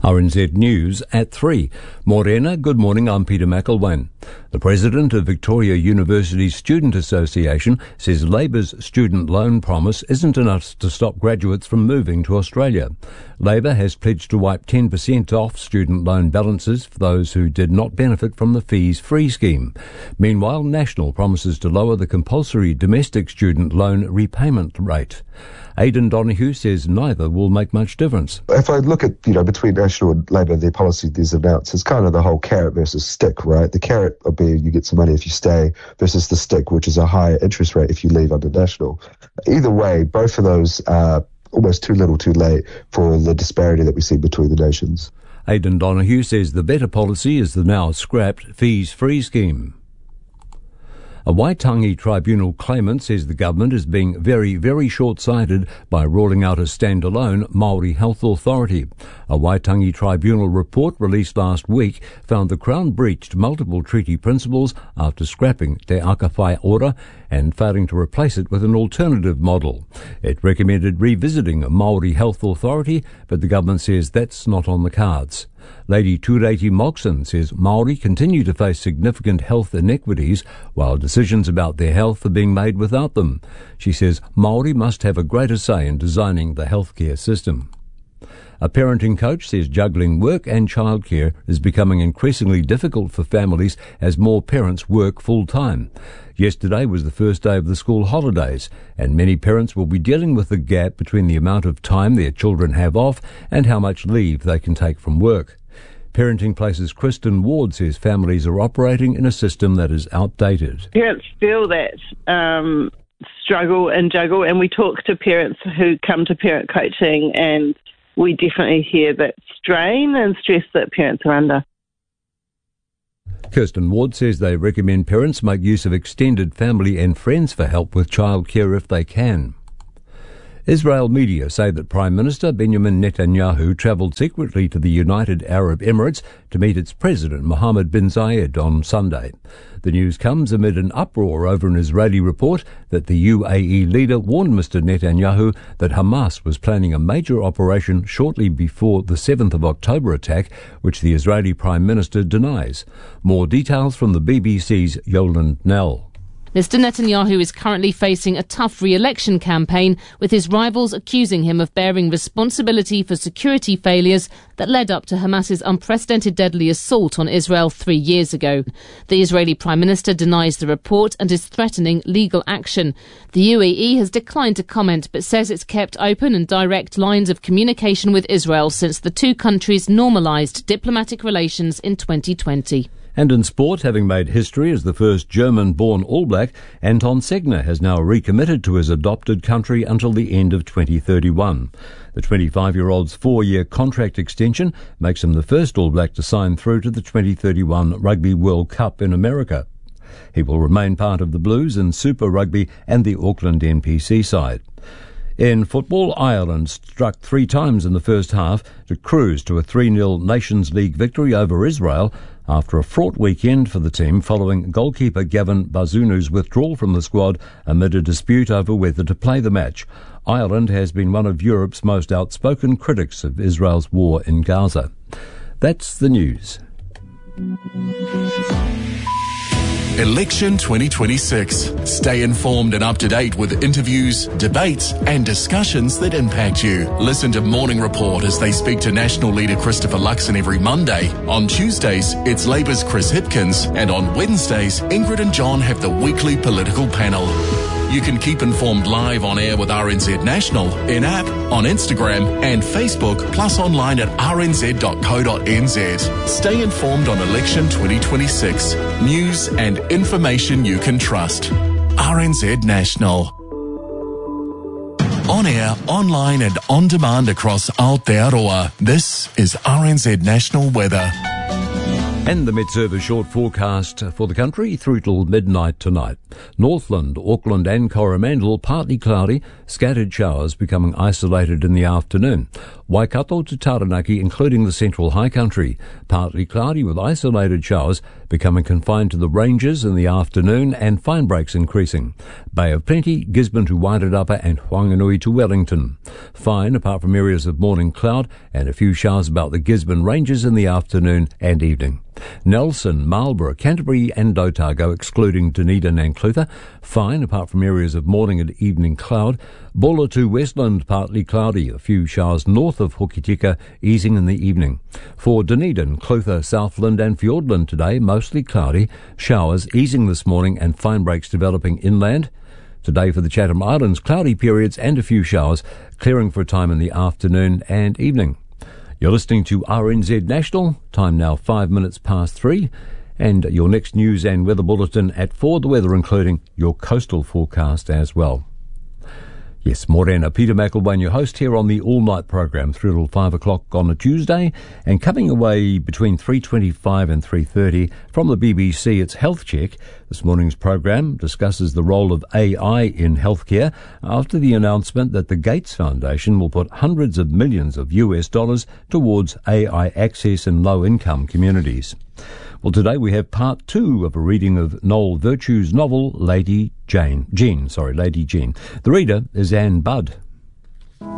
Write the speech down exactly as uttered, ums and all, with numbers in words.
R N Z News at three. Morena, good morning, I'm Peter McElwain. The president of Victoria University Student Association says Labor's student loan promise isn't enough to stop graduates from moving to Australia. Labor has pledged to wipe ten percent off student loan balances for those who did not benefit from the fees-free scheme. Meanwhile, National promises to lower the compulsory domestic student loan repayment rate. Aidan Donoghue says neither will make much difference. If I look at, you know, between National and Labor, their policy is announced, it's kind of the whole carrot versus stick, right? The carrot will be you get some money if you stay versus the stick, which is a higher interest rate if you leave under National. Either way, both of those are almost too little too late for the disparity that we see between the nations. Aidan Donoghue says the better policy is the now scrapped fees-free scheme. A Waitangi Tribunal claimant says the government is being very, very short-sighted by ruling out a standalone Māori health authority. A Waitangi Tribunal report released last week found the Crown breached multiple treaty principles after scrapping Te Akawhai Ora and failing to replace it with an alternative model. It recommended revisiting a Māori health authority, but the government says that's not on the cards. Lady Tureti Moxon says Māori continue to face significant health inequities while decisions about their health are being made without them. She says Māori must have a greater say in designing the healthcare system. A parenting coach says juggling work and childcare is becoming increasingly difficult for families as more parents work full-time. Yesterday was the first day of the school holidays, and many parents will be dealing with the gap between the amount of time their children have off and how much leave they can take from work. Parenting Place's Kristen Ward says families are operating in a system that is outdated. Parents feel that um, struggle and juggle, and we talk to parents who come to parent coaching, and we definitely hear that strain and stress that parents are under. Kirsten Ward says they recommend parents make use of extended family and friends for help with childcare if they can. Israel media say that Prime Minister Benjamin Netanyahu travelled secretly to the United Arab Emirates to meet its president Mohammed bin Zayed on Sunday. The news comes amid an uproar over an Israeli report that the U A E leader warned Mister Netanyahu that Hamas was planning a major operation shortly before the seventh of October attack, which the Israeli Prime Minister denies. More details from the B B C's Yolande Nell. Mister Netanyahu is currently facing a tough re-election campaign, with his rivals accusing him of bearing responsibility for security failures that led up to Hamas's unprecedented deadly assault on Israel three years ago. The Israeli Prime Minister denies the report and is threatening legal action. The U A E has declined to comment, but says it's kept open and direct lines of communication with Israel since the two countries normalised diplomatic relations in twenty twenty. And in sport, having made history as the first German-born All Black, Anton Segner has now recommitted to his adopted country until the end of twenty thirty-one. The twenty-five-year-old's four-year contract extension makes him the first All Black to sign through to the twenty thirty-one Rugby World Cup in America. He will remain part of the Blues in Super Rugby and the Auckland N P C side. In football, Ireland struck three times in the first half to cruise to a three nil Nations League victory over Israel after a fraught weekend for the team following goalkeeper Gavin Bazunu's withdrawal from the squad amid a dispute over whether to play the match. Ireland has been one of Europe's most outspoken critics of Israel's war in Gaza. That's the news. Election twenty twenty-six. Stay informed and up to date with interviews, debates and discussions that impact you. Listen to Morning Report as they speak to National leader Christopher Luxon every Monday. On Tuesdays, it's Labour's Chris Hipkins, and on Wednesdays, Ingrid and John have the weekly political panel. You can keep informed live on air with R N Z National, in-app, on Instagram and Facebook, plus online at r n z dot co dot n z. Stay informed on Election twenty twenty-six. News and information you can trust. R N Z National. On air, online and on demand across Aotearoa. This is R N Z National Weather. And the Met-Service short forecast for the country through till midnight tonight. Northland, Auckland and Coromandel partly cloudy, scattered showers becoming isolated in the afternoon. Waikato to Taranaki, including the central high country. Partly cloudy with isolated showers becoming confined to the ranges in the afternoon and fine breaks increasing. Bay of Plenty, Gisborne to Wairarapa and Whanganui to Wellington. Fine apart from areas of morning cloud and a few showers about the Gisborne ranges in the afternoon and evening. Nelson, Marlborough, Canterbury and Otago, excluding Dunedin and Clutha. Fine apart from areas of morning and evening cloud. Bulla to Westland, partly cloudy. A few showers north of Hokitika, easing in the evening. For Dunedin, Clutha, Southland and Fiordland today, mostly cloudy. Showers easing this morning and fine breaks developing inland. Today for the Chatham Islands, cloudy periods and a few showers, clearing for a time in the afternoon and evening. You're listening to R N Z National, time now five minutes past three, and your next news and weather bulletin at four, the weather including your coastal forecast as well. Yes, Morena, Peter McElwain, your host here on the all-night program through till five o'clock on a Tuesday, and coming away between three twenty-five and three thirty from the B B C, it's Health Check. This morning's program discusses the role of A I in healthcare after the announcement that the Gates Foundation will put hundreds of millions of U S dollars towards A I access in low-income communities. Well, today we have part two of a reading of Noel Virtue's novel, Lady Jane. Jean, sorry, Lady Jean. The reader is Anne Budd.